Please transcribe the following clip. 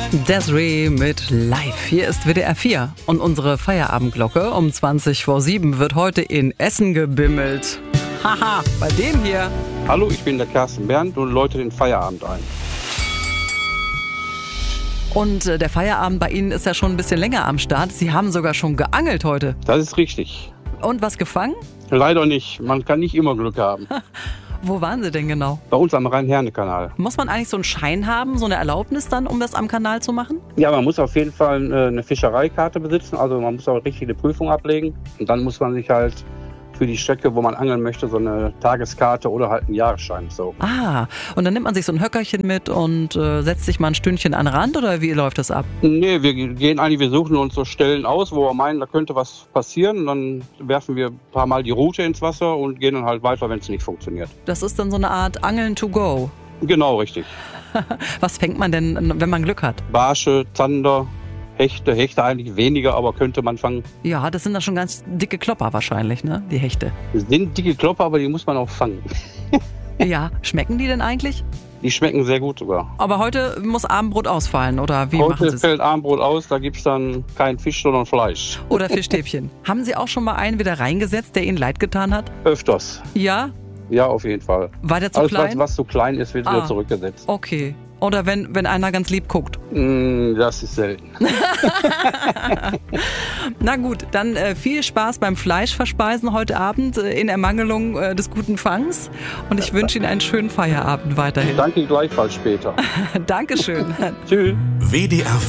Desiree mit Live. Hier ist WDR 4 und unsere Feierabendglocke um 7:20 wird heute in Essen gebimmelt. Haha, bei dem hier. Hallo, ich bin der Carsten Bernd und läute den Feierabend ein. Und der Feierabend bei Ihnen ist ja schon ein bisschen länger am Start. Sie haben sogar schon geangelt heute. Das ist richtig. Und was gefangen? Leider nicht. Man kann nicht immer Glück haben. Wo waren Sie denn genau? Bei uns am Rhein-Herne-Kanal. Muss man eigentlich so einen Schein haben, so eine Erlaubnis dann, um das am Kanal zu machen? Ja, man muss auf jeden Fall eine Fischereikarte besitzen. Also man muss auch richtig eine Prüfung ablegen. Und dann muss man sich halt für die Strecke, wo man angeln möchte, so eine Tageskarte oder halt einen Jahresschein. So. Ah, und dann nimmt man sich so ein Höckerchen mit und setzt sich mal ein Stündchen an den Rand oder wie läuft das ab? Nee, wir suchen uns so Stellen aus, wo wir meinen, da könnte was passieren. Und dann werfen wir ein paar Mal die Route ins Wasser und gehen dann halt weiter, wenn es nicht funktioniert. Das ist dann so eine Art Angeln to go. Genau, richtig. Was fängt man denn, wenn man Glück hat? Barsche, Zander, Hechte eigentlich weniger, aber könnte man fangen. Ja, das sind dann schon ganz dicke Klopper wahrscheinlich, ne? Die Hechte. Das sind dicke Klopper, aber die muss man auch fangen. Ja, schmecken die denn eigentlich? Die schmecken sehr gut sogar. Aber heute muss Abendbrot ausfallen, oder wie machen Sie Heute es? fällt Abendbrot aus, da gibt es dann kein Fisch, sondern Fleisch. Oder Fischstäbchen. Haben Sie auch schon mal einen wieder reingesetzt, der Ihnen leid getan hat? Öfters. Ja? Ja, auf jeden Fall. War der zu Alles, klein? was zu klein ist, wird wieder zurückgesetzt. Okay. Oder wenn einer ganz lieb guckt. Das ist selten. Na gut, dann viel Spaß beim Fleischverspeisen heute Abend in Ermangelung des guten Fangs. Und ich wünsche Ihnen einen schönen Feierabend weiterhin. Danke gleichfalls später. Dankeschön. Tschüss. WDR